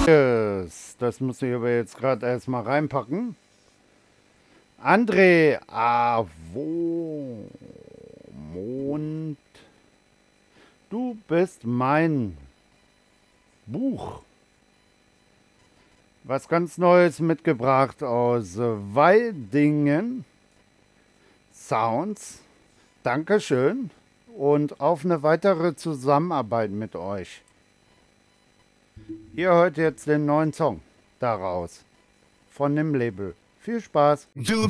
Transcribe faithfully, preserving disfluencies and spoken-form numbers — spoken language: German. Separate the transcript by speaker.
Speaker 1: Yes, das muss ich aber jetzt gerade erstmal reinpacken. André Avomond, du bist mein Buch. Was ganz Neues mitgebracht aus Weildingen. Sounds. Dankeschön und auf eine weitere Zusammenarbeit mit euch. Ihr hört jetzt den neuen Song daraus von dem Label. Viel Spaß.
Speaker 2: Du